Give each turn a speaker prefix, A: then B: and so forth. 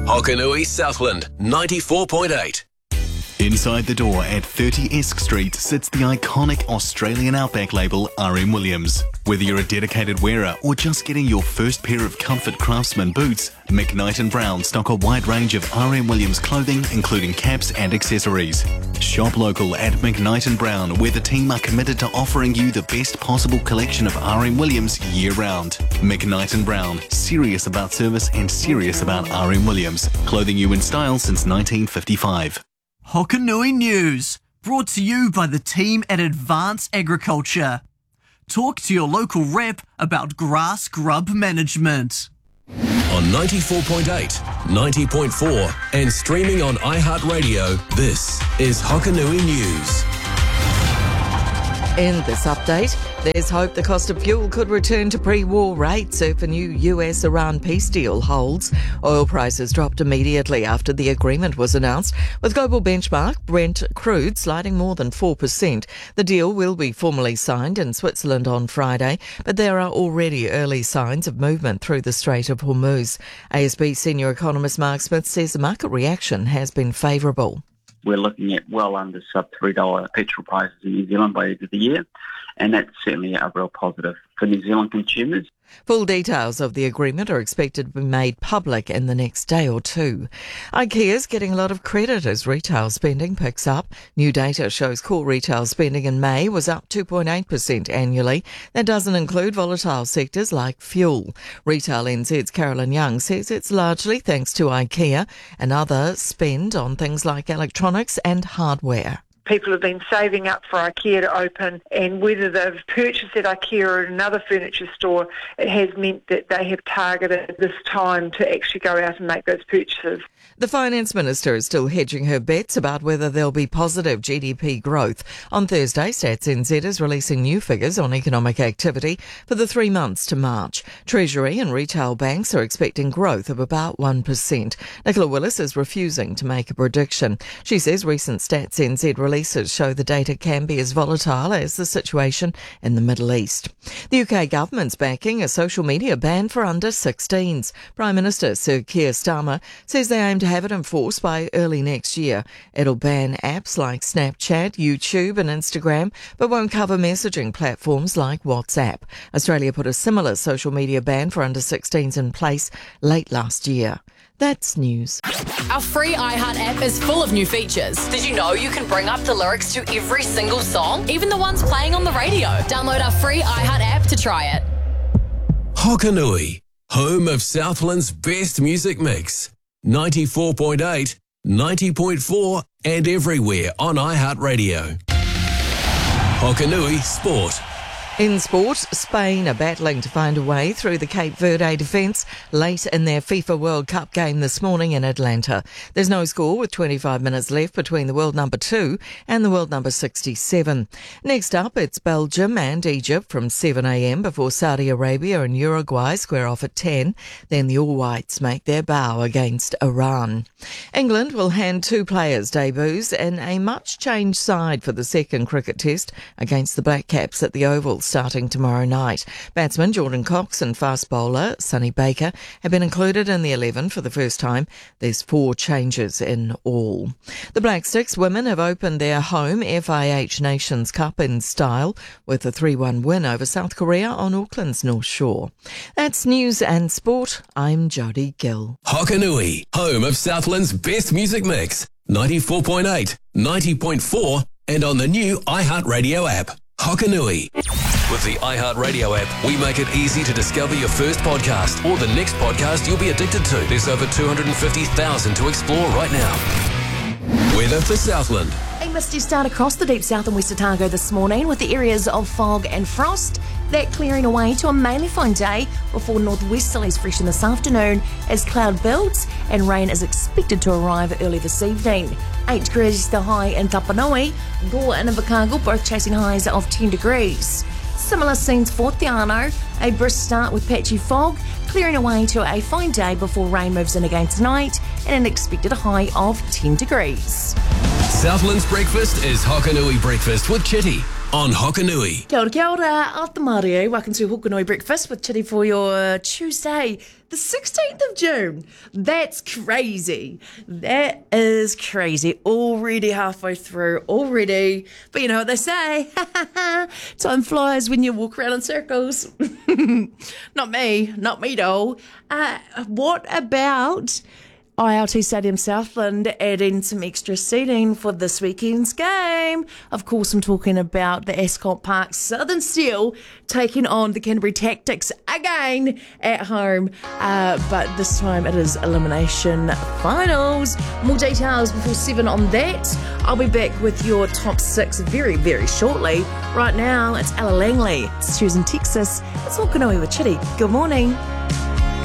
A: Hokanui Southland 94.8.
B: Inside the door at 30 Esk Street sits the iconic Australian Outback label RM Williams. Whether you're a dedicated wearer or just getting your first pair of comfort Craftsman boots, McKnight & Brown stock a wide range of RM Williams clothing, including caps and accessories. Shop local at McKnight & Brown, where the team are committed to offering you the best possible collection of RM Williams year-round. McKnight & Brown, serious about service and serious about RM Williams. Clothing you in style since 1955.
C: Hokanui News, brought to you by the team at Advanced Agriculture. Talk to your local rep about grass grub management.
A: On 94.8, 90.4 and streaming on iHeartRadio, this is Hokanui News.
D: In this update, there's hope the cost of fuel could return to pre-war rates if a new US-Iran peace deal holds. Oil prices dropped immediately after the agreement was announced, with global benchmark Brent crude sliding more than 4%. The deal will be formally signed in Switzerland on Friday, but there are already early signs of movement through the Strait of Hormuz. ASB senior economist Mark Smith says the market reaction has been favourable.
E: We're looking at well under sub-$3 petrol prices in New Zealand by the end of the year, and that's certainly a real positive for New Zealand consumers.
D: Full details of the agreement are expected to be made public in the next day or two. IKEA's getting a lot of credit as retail spending picks up. New data shows core retail spending in May was up 2.8% annually. That doesn't include volatile sectors like fuel. Retail NZ's Carolyn Young says it's largely thanks to IKEA and other spend on things like electronics and hardware.
F: People have been saving up for IKEA to open, and whether they've purchased at IKEA or at another furniture store, it has meant that they have targeted this time to actually go out and make those purchases.
D: The Finance Minister is still hedging her bets about whether there'll be positive GDP growth. On Thursday, Stats NZ is releasing new figures on economic activity for the 3 months to March. Treasury and retail banks are expecting growth of about 1%. Nicola Willis is refusing to make a prediction. She says recent Stats NZ releases show the data can be as volatile as the situation in the Middle East. The UK government's backing a social media ban for under 16s. Prime Minister Sir Keir Starmer says they aim to have it enforced by early next year. It'll ban apps like Snapchat, YouTube and Instagram, but won't cover messaging platforms like WhatsApp. Australia put a similar social media ban for under 16s in place late last year. That's news.
G: Our free iHeart app is full of new features. Did you know you can bring up the lyrics to every single song, even the ones playing on the radio? Download our free iHeart app to try it.
A: Hokanui, home of Southland's best music mix. 94.8, 90.4 and everywhere on iHeartRadio. Hokanui Sport.
D: In sport, Spain are battling to find a way through the Cape Verde defence late in their FIFA World Cup game this morning in Atlanta. There's no score with 25 minutes left between the world number 2 and the world number 67. Next up, it's Belgium and Egypt from 7 a.m. before Saudi Arabia and Uruguay square off at 10. Then the All Whites make their bow against Iran. England will hand 2 players debuts in a much-changed side for the second cricket test against the Black Caps at the Oval, starting tomorrow night. Batsman Jordan Cox and fast bowler Sonny Baker have been included in the 11 for the first time. There's 4 changes in all. The Black Sticks women have opened their home FIH Nations Cup in style with a 3-1 win over South Korea on Auckland's North Shore. That's news and sport. I'm Jodie Gill.
A: Hokanui, home of Southland's best music mix. 94.8, 90.4 and on the new iHeartRadio app. Hokanui. With the iHeartRadio app, we make it easy to discover your first podcast or the next podcast you'll be addicted to. There's over 250,000 to explore right now. Weather for Southland.
H: A misty start across the deep south and west Otago this morning with the areas of fog and frost. That clearing away to a mainly fine day before northwesterlies freshen this afternoon as cloud builds and rain is expected to arrive early this evening. 8 degrees the high in Tapanui, Gore and Invercargill both chasing highs of 10 degrees. Similar scenes for Te Anau, a brisk start with patchy fog, clearing away to a fine day before rain moves in again tonight and an expected high of 10 degrees.
A: Southland's breakfast is Hokanui Breakfast with Chitty on Hokanui.
H: Kia ora, ata Mario. Welcome to Hokanui Breakfast with Chitty for your Tuesday,
I: The 16th of June. That's crazy. That is crazy. Already halfway through. Already. But you know what they say. Time flies when you walk around in circles. Not me though. What about ILT Stadium Southland adding some extra seating for this weekend's game? Of course, I'm talking about the Ascot Park Southern Steel taking on the Canterbury Tactics again at home. But this time it is elimination finals. More details before 7 on that. I'll be back with your top 6 very, very shortly. Right now, it's Ella Langley. It's Susan, Texas. It's Hokanui with Chitty. Good morning.